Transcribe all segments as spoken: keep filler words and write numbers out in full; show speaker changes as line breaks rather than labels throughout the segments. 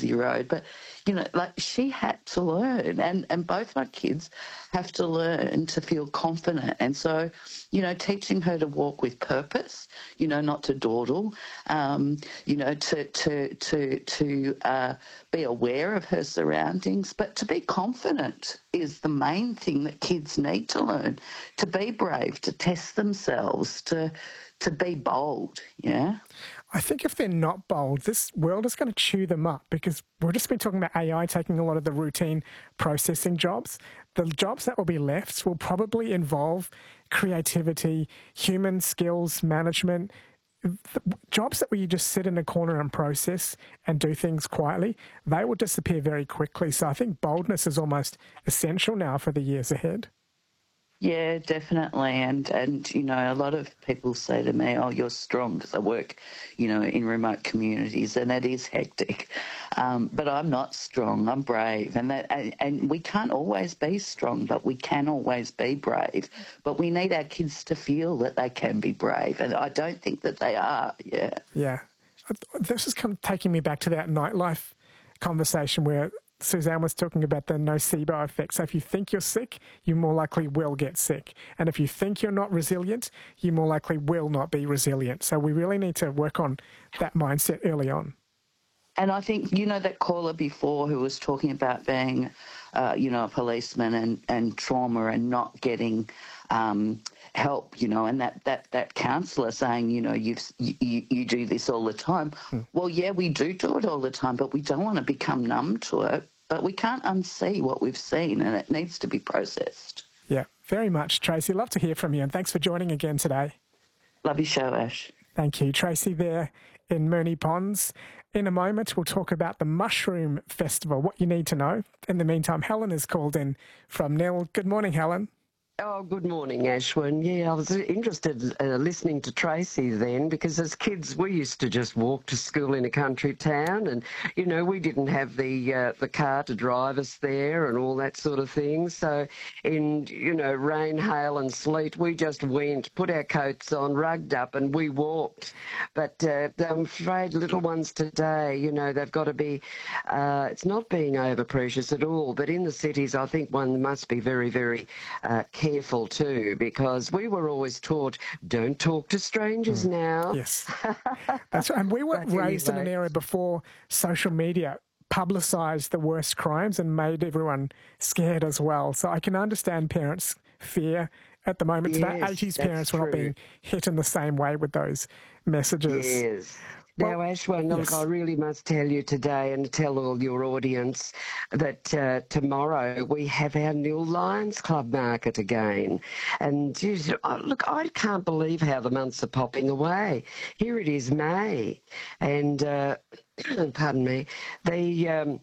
busy road. But, you know, like she had to learn, and, and both my kids have to learn to feel confident. And so, you know, teaching her to walk with purpose, you know, not to dawdle, um, you know, to, to, to, to uh, be aware of her surroundings, but to be confident is the main thing that kids need to learn, to be brave, to test themselves, to to be bold, yeah?
I think if they're not bold, this world is going to chew them up, because we've just been talking about A I taking a lot of the routine processing jobs. The jobs that will be left will probably involve creativity, human skills management, jobs that where you just sit in a corner and process and do things quietly. They will disappear very quickly. So I think boldness is almost essential now for the years ahead.
Yeah, definitely. And, and, you know, a lot of people say to me, oh, you're strong, because I work, you know, in remote communities, and it is hectic. Um, but I'm not strong, I'm brave. And, that, and, and we can't always be strong, but we can always be brave. But we need our kids to feel that they can be brave. And I don't think that they are, yeah.
Yeah. This is kind of taking me back to that nightlife conversation where Suzanne was talking about the nocebo effect. So if you think you're sick, you more likely will get sick. And if you think you're not resilient, you more likely will not be resilient. So we really need to work on that mindset early on.
And I think, you know, that caller before who was talking about being, uh, you know, a policeman and, and trauma and not getting um, help, you know, and that, that, that counsellor saying, you know, you've, you, you do this all the time. Hmm. Well, yeah, we do do it all the time, but we don't want to become numb to it. But we can't unsee what we've seen, and it needs to be processed.
Yeah, very much, Tracy. Love to hear from you, and thanks for joining again today.
Love your show, Ash.
Thank you. Tracy there in Moonee Ponds. In a moment, we'll talk about the Mushroom Festival, what you need to know. In the meantime, Helen has called in from Nil. Good morning, Helen.
Oh, good morning, Ashwin. Yeah, I was interested uh, listening to Tracy then, because as kids we used to just walk to school in a country town, and, you know, we didn't have the uh, the car to drive us there and all that sort of thing. So in, you know, rain, hail and sleet, we just went, put our coats on, rugged up, and we walked. But uh, I'm afraid little ones today, you know, they've got to be, uh, it's not being over-precious at all, but in the cities I think one must be very, very uh, careful careful too, because we were always taught, don't talk to strangers mm. now.
Yes. That's right. And we were raised anyway. in an era before social media publicised the worst crimes and made everyone scared as well. So I can understand parents' fear at the moment.
Yes,
Today, eighties parents
true.
were not being hit in the same way with those messages.
Yes.
Well,
now, Ashwin, look,
yes.
I really must tell you today and tell all your audience that uh, tomorrow we have our Nil Lions Club market again. And geez, look, I can't believe how the months are popping away. Here it is May. And, uh, pardon me, the... Um,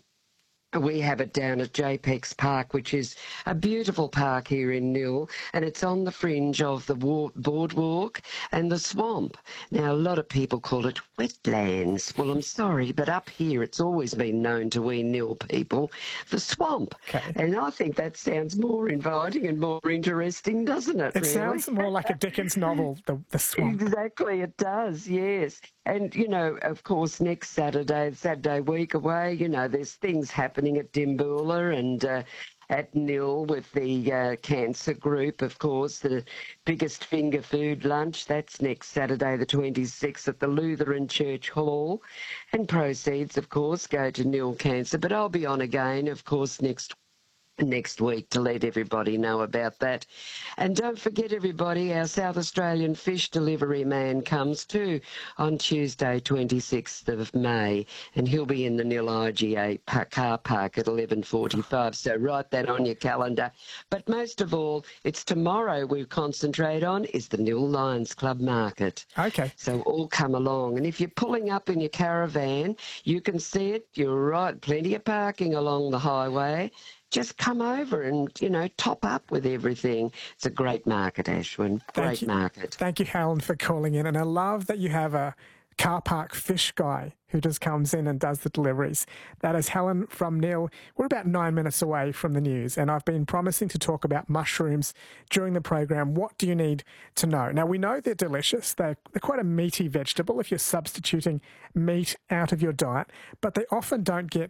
we have it down at J PEX Park, which is a beautiful park here in Nil, and it's on the fringe of the boardwalk and the swamp. Now, a lot of people call it wetlands. Well, I'm sorry, but up here it's always been known to we Nil people, the swamp.
Okay.
And I think that sounds more inviting and more interesting, doesn't it?
It
really?
sounds more like a Dickens novel, the, the swamp.
Exactly, it does, yes. And, you know, of course, next Saturday, Saturday week away, you know, there's things happening at Dimboola and uh, at Nil with the uh, cancer group, of course, the biggest finger food lunch. That's next Saturday, the twenty-sixth, at the Lutheran Church Hall. And proceeds, of course, go to Nil Cancer. But I'll be on again, of course, next next week to let everybody know about that. And don't forget, everybody, our South Australian fish delivery man comes too on Tuesday, twenty-sixth of May, and he'll be in the Nil I G A car park at eleven forty-five, so write that on your calendar. But most of all, it's tomorrow we concentrate on is the Nil Lions Club market.
Okay.
So all come along, and if you're pulling up in your caravan, you can see it. You're right, plenty of parking along the highway. Just come over and, you know, top up with everything. It's a great market, Ashwin. Great market.
Thank you, Helen, for calling in. And I love that you have a car park fish guy who just comes in and does the deliveries. That is Helen from Nil. We're about nine minutes away from the news, and I've been promising to talk about mushrooms during the program. What do you need to know? Now, we know they're delicious. They're, they're quite a meaty vegetable if you're substituting meat out of your diet, but they often don't get